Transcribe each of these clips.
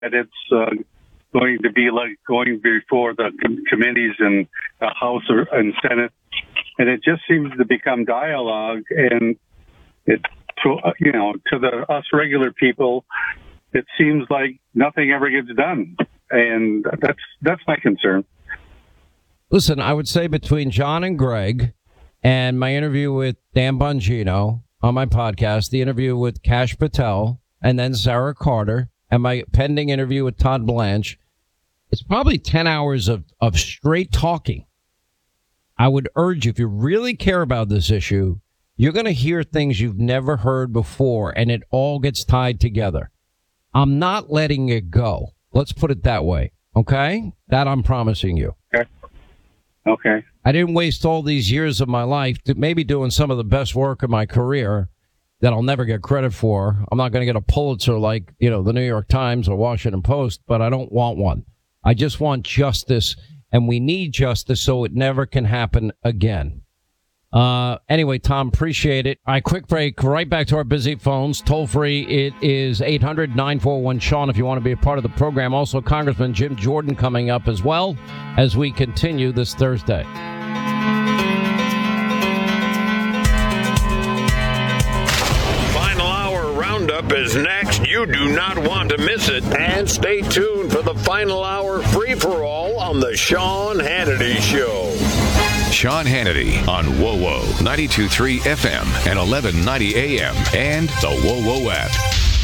that it's going to be like going before the committees in the House and Senate, and it just seems to become dialogue. And it, to us regular people, it seems like nothing ever gets done, and that's my concern. Listen, I would say between John and Greg and my interview with Dan Bongino on my podcast, the interview with Kash Patel, and then Sarah Carter, and my pending interview with Todd Blanche, it's probably 10 hours of straight talking. I would urge you, if you really care about this issue, you're going to hear things you've never heard before, and it all gets tied together. I'm not letting it go. Let's put it that way. Okay? That I'm promising you. Okay. I didn't waste all these years of my life maybe doing some of the best work of my career that I'll never get credit for. I'm not going to get a Pulitzer like, the New York Times or Washington Post, but I don't want one. I just want justice, and we need justice so it never can happen again. Anyway, Tom, appreciate it. All right, quick break. Right back to our busy phones. Toll free. It is 800-941-SEAN if you want to be a part of the program. Also, Congressman Jim Jordan coming up as well as we continue this Thursday. Final Hour Roundup is next. You do not want to miss it. And stay tuned for the Final Hour free-for-all on the Sean Hannity Show. Sean Hannity on WOWO 92.3 FM and 1190 AM and the WOWO app.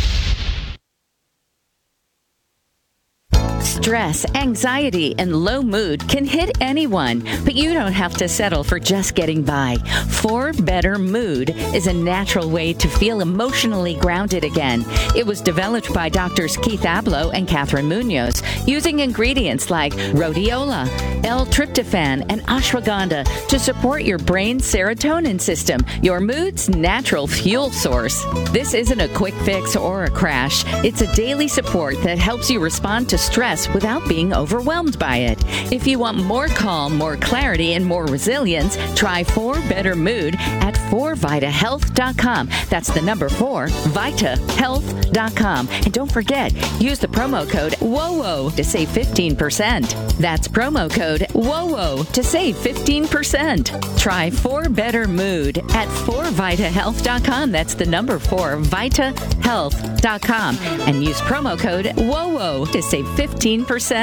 Stress, anxiety, and low mood can hit anyone, but you don't have to settle for just getting by. 4 Better Mood is a natural way to feel emotionally grounded again. It was developed by Drs. Keith Abloh and Catherine Munoz using ingredients like rhodiola, L-tryptophan, and ashwagandha to support your brain's serotonin system, your mood's natural fuel source. This isn't a quick fix or a crash. It's a daily support that helps you respond to stress without being overwhelmed by it. If you want more calm, more clarity, and more resilience, try 4 Better Mood at 4vitahealth.com. That's the number 4, vitahealth.com. And don't forget, use the promo code WOWO to save 15%. That's promo code WOWO to save 15%. Try 4 Better Mood at 4vitahealth.com. That's the number 4, vitahealth.com. And use promo code WOWO to save 15%.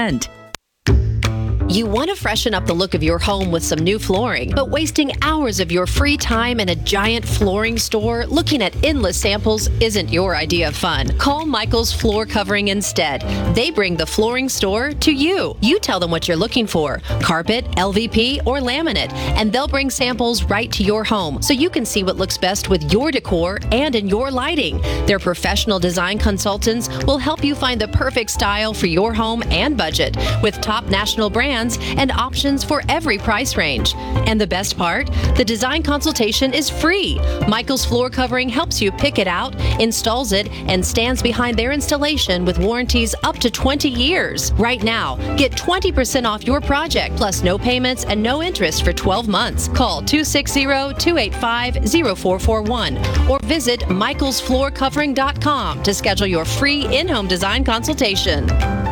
You want to freshen up the look of your home with some new flooring, but wasting hours of your free time in a giant flooring store looking at endless samples isn't your idea of fun. Call Michael's Floor Covering instead. They bring the flooring store to you. You tell them what you're looking for, carpet, LVP, or laminate, and they'll bring samples right to your home so you can see what looks best with your decor and in your lighting. Their professional design consultants will help you find the perfect style for your home and budget with top national brands and options for every price range. And the best part, the design consultation is free. Michael's Floor Covering helps you pick it out, installs it, and stands behind their installation with warranties up to 20 years. Right now, get 20% off your project, plus no payments and no interest for 12 months. Call 260-285-0441 or visit michaelsfloorcovering.com to schedule your free in-home design consultation.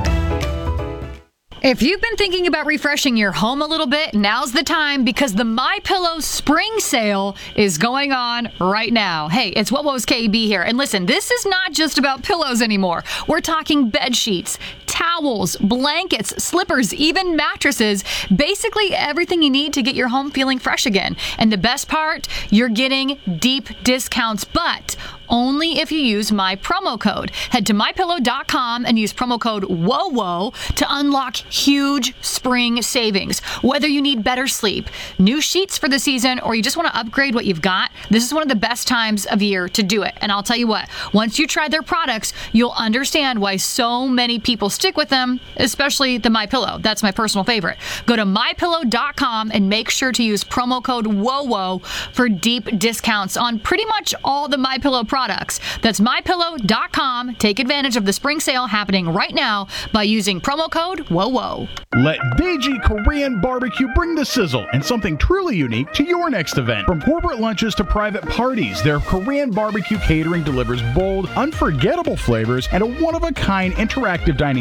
If you've been thinking about refreshing your home a little bit, now's the time because the MyPillow spring sale is going on right now. Hey, it's What Was KB here. And listen, this is not just about pillows anymore. We're talking bed sheets, towels, blankets, slippers, even mattresses. Basically everything you need to get your home feeling fresh again. And the best part, you're getting deep discounts, but only if you use my promo code. Head to MyPillow.com and use promo code WOWO to unlock huge spring savings. Whether you need better sleep, new sheets for the season, or you just want to upgrade what you've got, this is one of the best times of year to do it. And I'll tell you what, once you try their products, you'll understand why so many people stick with them, especially the MyPillow. That's my personal favorite. Go to MyPillow.com and make sure to use promo code WOWO for deep discounts on pretty much all the MyPillow products. products. That's MyPillow.com. Take advantage of the spring sale happening right now by using promo code WOWO. Let Daeji Korean Barbecue bring the sizzle and something truly unique to your next event. From corporate lunches to private parties, their Korean barbecue catering delivers bold, unforgettable flavors and a one-of-a-kind interactive dining